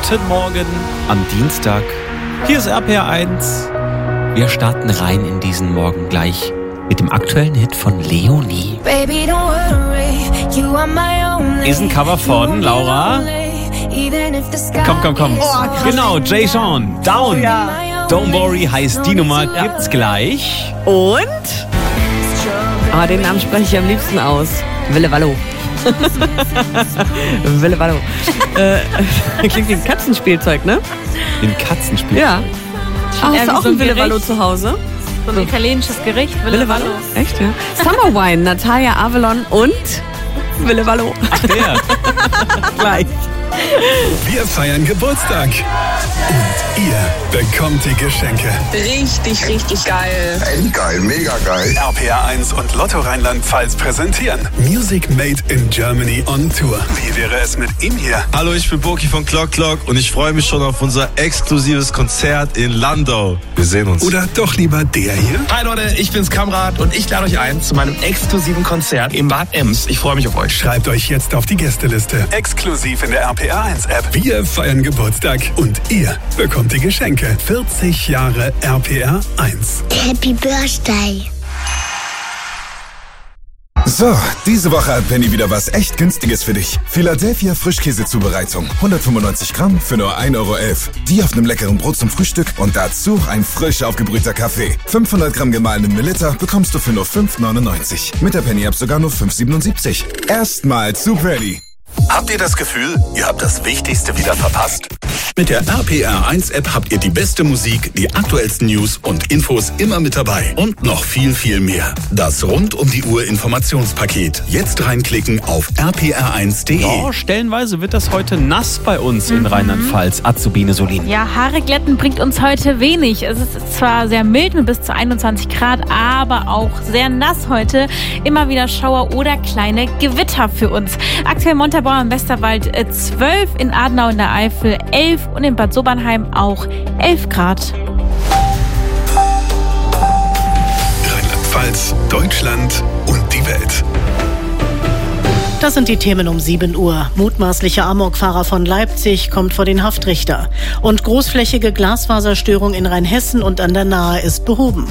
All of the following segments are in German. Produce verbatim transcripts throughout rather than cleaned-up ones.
Guten Morgen am Dienstag. Hier ist R P R eins. Wir starten rein in diesen Morgen gleich mit dem aktuellen Hit von Leonie. Ist ein Cover von Laura. Komm, komm, komm. Oh, genau, Jay Sean. Down. Ja. Don't worry heißt die Nummer. Ja. Gibt's gleich. Und? Ah, den Namen spreche ich am liebsten aus. Wille Wallo. Wille Wallo. äh, klingt wie ein Katzenspielzeug, ne? Ein Katzenspielzeug? Ja. Ah, hast du auch so ein ein Wille Gericht? Wallo zu Hause? So ein italienisches Gericht, Wille Wallo. Echt, ja? Summer Wine, Natalia Avalon und Wille Wallo. Ach, der. Gleich. Wir feiern Geburtstag. Und ihr bekommt die Geschenke. Richtig, richtig geil. Endgeil, mega geil. R P R eins und Lotto Rheinland-Pfalz präsentieren Music Made in Germany on Tour. Wie wäre es mit ihm hier? Hallo, ich bin Boki von Clock Clock und ich freue mich schon auf unser exklusives Konzert in Landau. Wir sehen uns. Oder doch lieber der hier? Hi Leute, ich bin's Kamrat und ich lade euch ein zu meinem exklusiven Konzert im Bad Ems. Ich freue mich auf euch. Schreibt euch jetzt auf die Gästeliste. Exklusiv in der R P R eins App. Wir feiern Geburtstag und ihr bekommt die Geschenke. vierzig Jahre R P R eins. Happy Birthday. So, diese Woche hat Penny wieder was echt Günstiges für dich. Philadelphia Frischkäsezubereitung. hundertfünfundneunzig Gramm für nur ein Euro elf. Die auf einem leckeren Brot zum Frühstück und dazu ein frisch aufgebrühter Kaffee. fünfhundert Gramm gemahlenen Melitta bekommst du für nur fünf neunundneunzig. Mit der Penny-App sogar nur fünf siebenundsiebzig. Erstmal zu Penny. Habt ihr das Gefühl, ihr habt das Wichtigste wieder verpasst? Mit der R P R eins App habt ihr die beste Musik, die aktuellsten News und Infos immer mit dabei. Und noch viel, viel mehr. Das rund um die Uhr Informationspaket. Jetzt reinklicken auf r p r eins punkt d e. Ja, stellenweise wird das heute nass bei uns in Rheinland-Pfalz. Azubine Solin. Ja, Haare glätten bringt uns heute wenig. Es ist zwar sehr mild mit bis zu einundzwanzig Grad, aber auch sehr nass heute. Immer wieder Schauer oder kleine Gewitter für uns. Aktuell Montabaur im Westerwald zwölf, in Adenau in der Eifel elf und in Bad Sobernheim auch elf Grad. Rheinland-Pfalz, Deutschland und die Welt. Das sind die Themen um sieben Uhr. Mutmaßlicher Amokfahrer von Leipzig kommt vor den Haftrichter. Und großflächige Glasfaserstörung in Rheinhessen und an der Nahe ist behoben.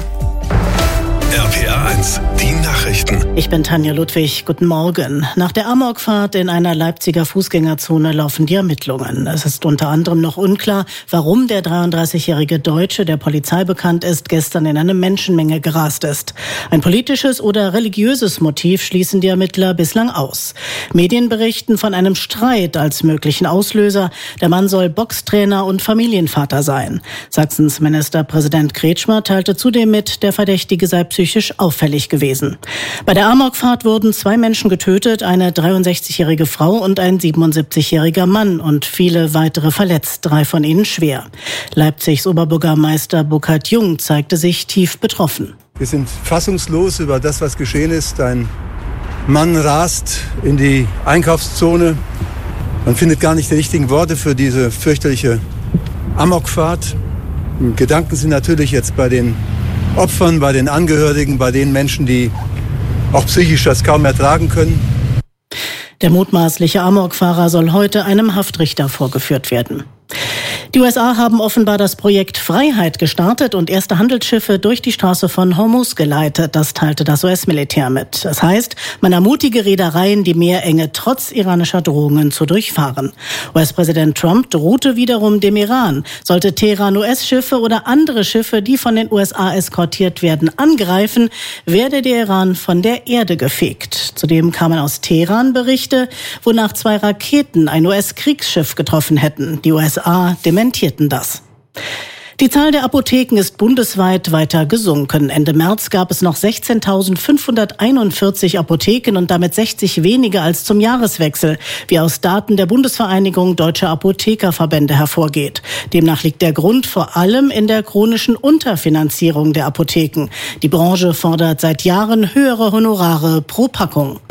R P R eins, die Nachrichten. Ich bin Tanja Ludwig. Guten Morgen. Nach der Amokfahrt in einer Leipziger Fußgängerzone laufen die Ermittlungen. Es ist unter anderem noch unklar, warum der dreiunddreißigjährige Deutsche, der Polizei bekannt ist, gestern in eine Menschenmenge gerast ist. Ein politisches oder religiöses Motiv schließen die Ermittler bislang aus. Medien berichten von einem Streit als möglichen Auslöser. Der Mann soll Boxtrainer und Familienvater sein. Sachsens Ministerpräsident Kretschmer teilte zudem mit, der Verdächtige sei psychisch auffällig gewesen. Bei der Amokfahrt wurden zwei Menschen getötet, eine dreiundsechzigjährige Frau und ein siebenundsiebzigjähriger Mann und viele weitere verletzt, drei von ihnen schwer. Leipzigs Oberbürgermeister Burkhard Jung zeigte sich tief betroffen. Wir sind fassungslos über das, was geschehen ist. Ein Mann rast in die Einkaufszone. Man findet gar nicht die richtigen Worte für diese fürchterliche Amokfahrt. Gedanken sind natürlich jetzt bei den Opfern, bei den Angehörigen, bei den Menschen, die auch psychisch das kaum ertragen können. Der mutmaßliche Amokfahrer soll heute einem Haftrichter vorgeführt werden. Die U S A haben offenbar das Projekt Freiheit gestartet und erste Handelsschiffe durch die Straße von Hormuz geleitet. Das teilte das U S-Militär mit. Das heißt, man ermutige Reedereien, die Meerenge trotz iranischer Drohungen zu durchfahren. U S-Präsident Trump drohte wiederum dem Iran. Sollte Teheran U S-Schiffe oder andere Schiffe, die von den U S A eskortiert werden, angreifen, werde der Iran von der Erde gefegt. Zudem kamen aus Teheran Berichte, wonach zwei Raketen ein U S-Kriegsschiff getroffen hätten. Die U S A dementierten das. Die Zahl der Apotheken ist bundesweit weiter gesunken. Ende März gab es noch sechzehntausendfünfhunderteinundvierzig Apotheken und damit sechzig weniger als zum Jahreswechsel, wie aus Daten der Bundesvereinigung Deutscher Apothekerverbände hervorgeht. Demnach liegt der Grund vor allem in der chronischen Unterfinanzierung der Apotheken. Die Branche fordert seit Jahren höhere Honorare pro Packung.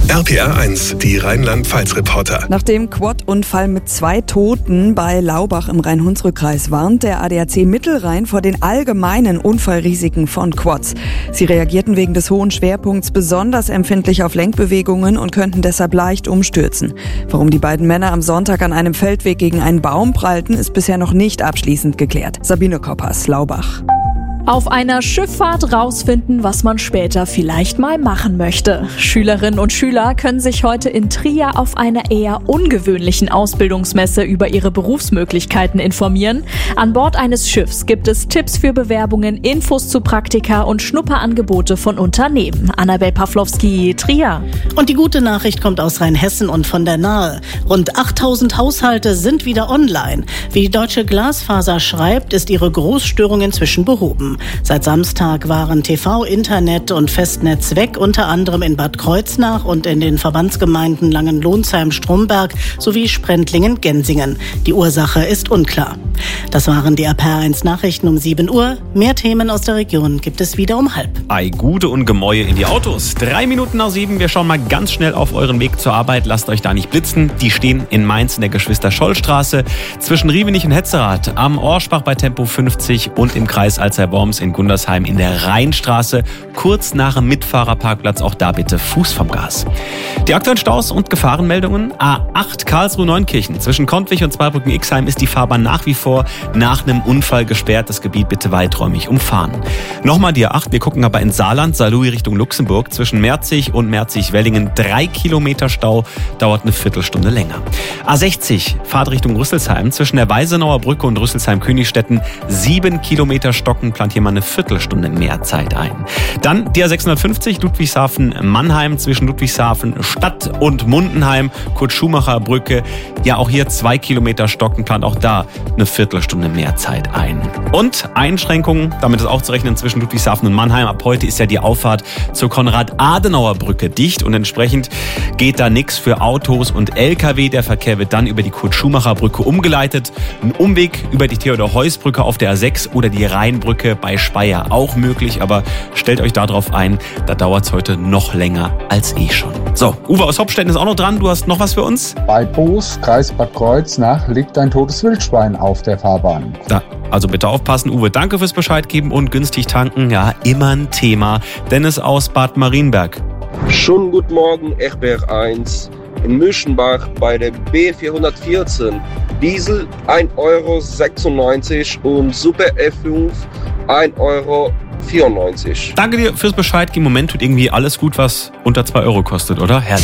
R P R eins, die Rheinland-Pfalz-Reporter. Nach dem Quad-Unfall mit zwei Toten bei Laubach im Rhein-Hunsrück-Kreis warnt der A D A C Mittelrhein vor den allgemeinen Unfallrisiken von Quads. Sie reagierten wegen des hohen Schwerpunkts besonders empfindlich auf Lenkbewegungen und könnten deshalb leicht umstürzen. Warum die beiden Männer am Sonntag an einem Feldweg gegen einen Baum prallten, ist bisher noch nicht abschließend geklärt. Sabine Koppers, Laubach. Auf einer Schifffahrt rausfinden, was man später vielleicht mal machen möchte. Schülerinnen und Schüler können sich heute in Trier auf einer eher ungewöhnlichen Ausbildungsmesse über ihre Berufsmöglichkeiten informieren. An Bord eines Schiffs gibt es Tipps für Bewerbungen, Infos zu Praktika und Schnupperangebote von Unternehmen. Annabel Pawlowski, Trier. Und die gute Nachricht kommt aus Rheinhessen und von der Nahe. Rund achttausend Haushalte sind wieder online. Wie die Deutsche Glasfaser schreibt, ist ihre Großstörung inzwischen behoben. Seit Samstag waren T V, Internet und Festnetz weg, unter anderem in Bad Kreuznach und in den Verbandsgemeinden Langenlohnsheim, Stromberg sowie Sprendlingen, Gensingen. Die Ursache ist unklar. Das waren die R P R eins Nachrichten um sieben Uhr. Mehr Themen aus der Region gibt es wieder um halb. Ei, Gude und Gemäue in die Autos. Drei Minuten nach sieben. Wir schauen mal ganz schnell auf euren Weg zur Arbeit. Lasst euch da nicht blitzen. Die stehen in Mainz in der Geschwister-Scholl-Straße zwischen Rievenich und Hetzerath, am Orschbach bei Tempo fünfzig und im Kreis Alzey-Worms in Gundersheim in der Rheinstraße, kurz nach dem Mitfahrerparkplatz. Auch da bitte Fuß vom Gas. Die aktuellen Staus und Gefahrenmeldungen. A acht Karlsruhe-Neunkirchen. Zwischen Kontwich und Zweibrücken-Ixheim ist die Fahrbahn nach wie vor nach einem Unfall gesperrt. Das Gebiet bitte weiträumig umfahren. Nochmal die A acht. Wir gucken aber in Saarland, Saarlouis Richtung Luxemburg. Zwischen Merzig und Merzig-Wellingen drei Kilometer Stau. Dauert eine Viertelstunde länger. A sechzig. Fahrt Richtung Rüsselsheim. Zwischen der Weisenauer Brücke und Rüsselsheim-Königstetten sieben Kilometer stocken. Plant hier mal eine Viertelstunde mehr Zeit ein. Dann die A sechshundertfünfzig. Ludwigshafen-Mannheim. Zwischen Ludwigshafen Stadt und Mundenheim. Kurt-Schumacher-Brücke. Ja, auch hier zwei Kilometer stocken. Plant auch da eine Viertelstunde mehr Zeit ein. Und Einschränkungen, damit ist auch zu rechnen, zwischen Ludwigshafen und Mannheim. Ab heute ist ja die Auffahrt zur Konrad-Adenauer-Brücke dicht und entsprechend geht da nichts für Autos und L K W. Der Verkehr wird dann über die Kurt-Schumacher-Brücke umgeleitet. Ein Umweg über die Theodor-Heuss-Brücke auf der A sechs oder die Rheinbrücke bei Speyer auch möglich, aber stellt euch darauf ein, da dauert es heute noch länger als eh schon. So, Uwe aus Hopstetten ist auch noch dran. Du hast noch was für uns? Bei Boos, Kreis Bad Kreuznach, liegt ein totes Wildschwein auf der Fahrbahn. Da, also bitte aufpassen. Uwe, danke fürs Bescheid geben und günstig tanken. Ja, immer ein Thema. Dennis aus Bad Marienberg. Schönen guten Morgen, R P R eins. In Müschenbach bei der B vierhundertvierzehn. Diesel ein Euro sechsundneunzig und Super F fünf ein Euro vierundneunzig. Danke dir fürs Bescheid. Im Moment tut irgendwie alles gut, was unter zwei Euro kostet, oder? Herrlich.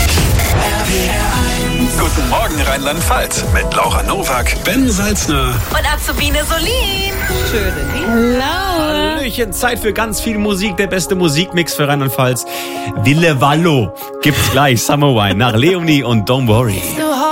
Guten Morgen Rheinland-Pfalz mit Laura Nowak, Ben Salzner und Azubine Solin. Schöne Hallo. Hallöchen, Zeit für ganz viel Musik. Der beste Musikmix für Rheinland-Pfalz. Wille Wallo gibt's gleich. Summer Wine nach Leonie und Don't Worry. So